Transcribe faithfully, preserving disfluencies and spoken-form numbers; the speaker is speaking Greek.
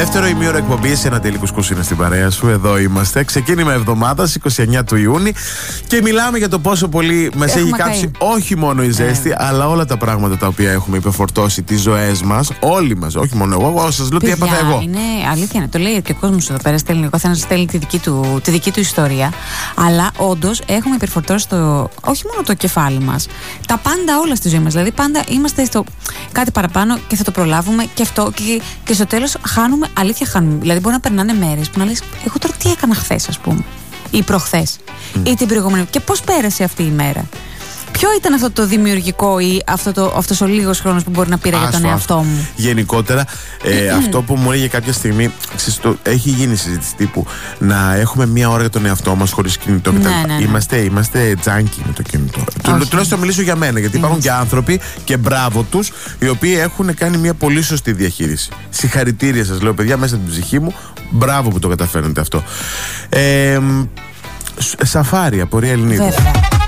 Δεύτερο ημίωρο εκπομπή, ένα τελικό κουσκούς είναι στην παρέα σου. Εδώ είμαστε. Ξεκίνημα εβδομάδας, είκοσι εννέα του Ιούνιου. Και μιλάμε για το πόσο πολύ μας έχει κάψει όχι μόνο η ζέστη, yeah. αλλά όλα τα πράγματα τα οποία έχουμε υπεφορτώσει τις ζωές μας. Όλοι μας, όχι μόνο εγώ. Εγώ σας λέω τι έπαθα εγώ. Είναι αλήθεια, ναι, το λέει και ο κόσμος εδώ πέρα. Στέλνει, ο καθένας στέλνει τη δική, του, τη δική του ιστορία. Αλλά όντως έχουμε υπερφορτώσει το, όχι μόνο το κεφάλι μας, τα πάντα όλα στη ζωή μας. Δηλαδή, πάντα είμαστε στο κάτι παραπάνω και θα το προλάβουμε και αυτό. Και, και στο τέλος χάνουμε, αλήθεια χάνουμε. Δηλαδή, μπορεί να περνάνε μέρες που να λες, εγώ τώρα τι έκανα χθες, ας πούμε, ή προχθές, mm. ή την προηγούμενη. Και πώς πέρασε αυτή η μέρα. Ποιο ήταν αυτό το δημιουργικό ή αυτό το, αυτός ο λίγος χρόνος που μπορεί να πήρα για τον εαυτό μου. Γενικότερα, ε, αυτό που μου έλεγε κάποια στιγμή, ξέρεις, το, έχει γίνει συζήτηση τύπου να έχουμε μία ώρα για τον εαυτό μας χωρίς κινητό. Ναι, ναι, ναι. Είμαστε, είμαστε τζάνκι με το κινητό. Τουλάχιστον θα μιλήσω για μένα, γιατί υπάρχουν και άνθρωποι, και μπράβο τους, οι οποίοι έχουν κάνει μία πολύ σωστή διαχείριση. Συγχαρητήρια σας λέω, παιδιά, μέσα από την ψυχή μου. Μπράβο που το καταφέρνετε αυτό. Ε, σαφάρι από Real Need.